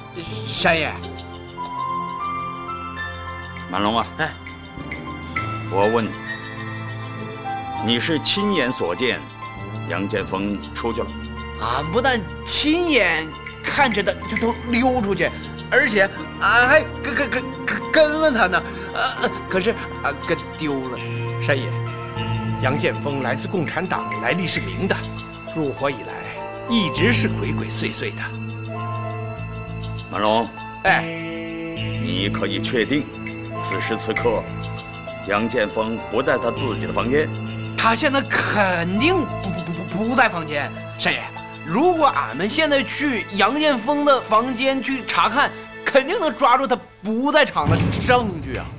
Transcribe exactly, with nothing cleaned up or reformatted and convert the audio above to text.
山爷， 满龙啊， 哎， 我问你，你是亲眼所见杨建峰出去了？ 俺不但亲眼看着他他都溜出去，而且俺还跟跟跟跟跟了他呢。呃，可是俺跟丢了。 山爷，杨建峰来自共产党，来历是明的，入伙以来一直是鬼鬼祟祟的。 满龙， 哎， 你可以确定，此时此刻，杨建峰不在他自己的房间？ 他现在肯定不不不不不在房间。山爷，如果俺们现在去杨建峰的房间去查看，肯定能抓住他不在场的证据啊。